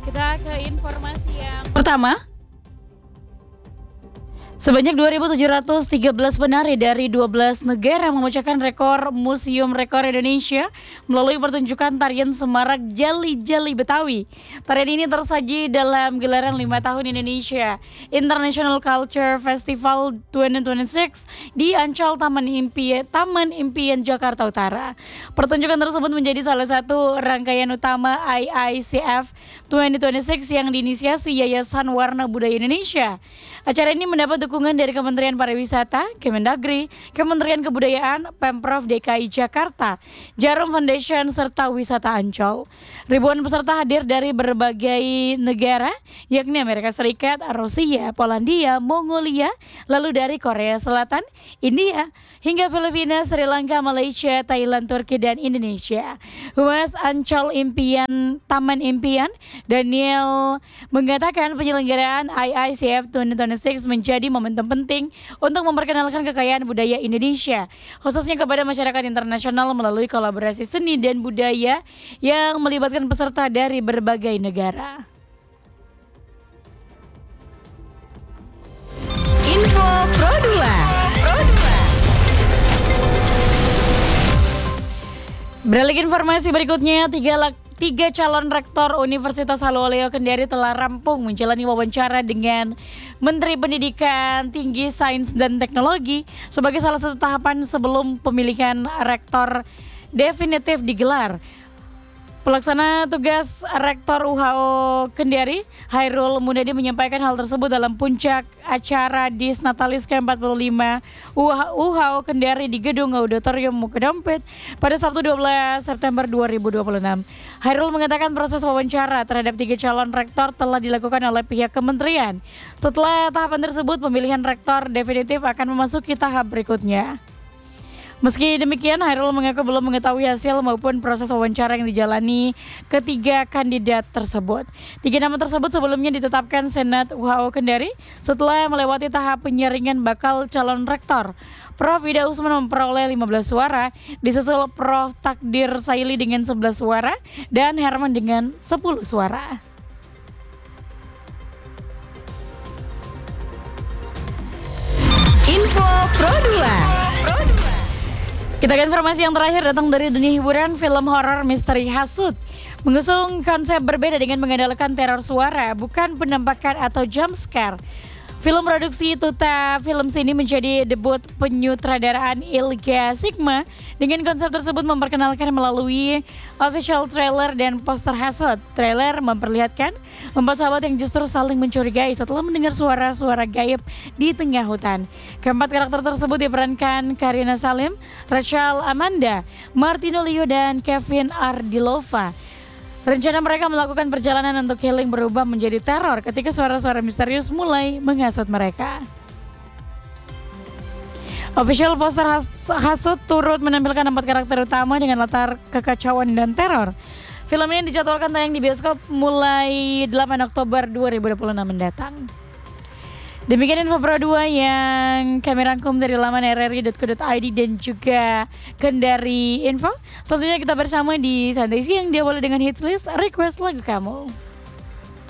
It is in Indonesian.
Kita ke informasi yang pertama. Sebanyak 2.713 penari dari 12 negara memecahkan rekor Museum Rekor Indonesia melalui pertunjukan tarian semarak Jali-Jali Betawi. Tarian ini tersaji dalam gelaran 5 tahun Indonesia International Culture Festival 2026 di Ancol Taman Impian Jakarta Utara. Pertunjukan tersebut menjadi salah satu rangkaian utama IICF 2026 yang diinisiasi Yayasan Warna Budaya Indonesia. Acara ini mendapat dukungan dari Kementerian Pariwisata, Kemendagri, Kementerian Kebudayaan, Pemprov DKI Jakarta, Jarum Foundation, serta Wisata Ancol. Ribuan peserta hadir dari berbagai negara, yakni Amerika Serikat, Rusia, Polandia, Mongolia, lalu dari Korea Selatan, India, hingga Filipina, Sri Lanka, Malaysia, Thailand, Turki, dan Indonesia. Humas Ancol Taman Impian, Daniel mengatakan penyelenggaraan IICF 2026 menjadi momentum penting untuk memperkenalkan kekayaan budaya Indonesia, khususnya kepada masyarakat internasional melalui kolaborasi seni dan budaya yang melibatkan peserta dari berbagai negara. Info Pro 2. Beralih informasi berikutnya, Tiga calon rektor Universitas Haluoleo Kendari telah rampung menjalani wawancara dengan Menteri Pendidikan Tinggi, Sains, dan Teknologi sebagai salah satu tahapan sebelum pemilihan rektor definitif digelar. Pelaksana tugas Rektor UHO Kendari, Hairul Munadi, menyampaikan hal tersebut dalam puncak acara Disnatalis ke-45 UHO Kendari di Gedung Auditorium Mukadompet pada Sabtu 12 September 2026. Hairul mengatakan proses wawancara terhadap 3 calon rektor telah dilakukan oleh pihak kementerian. Setelah tahapan tersebut, pemilihan rektor definitif akan memasuki tahap berikutnya. Meski demikian, Hairul mengaku belum mengetahui hasil maupun proses wawancara yang dijalani ketiga kandidat tersebut. 3 nama tersebut sebelumnya ditetapkan Senat UHO Kendari setelah melewati tahap penyaringan bakal calon rektor. Prof. Ida Usman memperoleh 15 suara, disusul Prof. Takdir Saili dengan 11 suara, dan Herman dengan 10 suara. Info Pro 2. Kita ke informasi yang terakhir, datang dari dunia hiburan. Film horor misteri Hasut mengusung konsep berbeda dengan mengandalkan teror suara, bukan penampakan atau jump scare. Film produksi Tuta Films ini menjadi debut penyutradaraan Ilga Sigma. Dengan konsep tersebut memperkenalkan melalui official trailer dan poster Hasut. Trailer memperlihatkan 4 sahabat yang justru saling mencurigai setelah mendengar suara-suara gaib di tengah hutan. Keempat karakter tersebut diperankan Karina Salim, Rachel Amanda, Martino Leo, dan Kevin Ardilova. Rencana mereka melakukan perjalanan untuk healing berubah menjadi teror ketika suara-suara misterius mulai menghasut mereka. Official poster Hasut turut menampilkan 4 karakter utama dengan latar kekacauan dan teror. Film ini dijadwalkan tayang di bioskop mulai 8 Oktober 2026 mendatang. Demikian info Pro 2 yang kami rangkum dari laman rri.co.id dan juga Kendari Info. Selanjutnya kita bersama di Santai Siang, diawali dengan hits list request lagu kamu.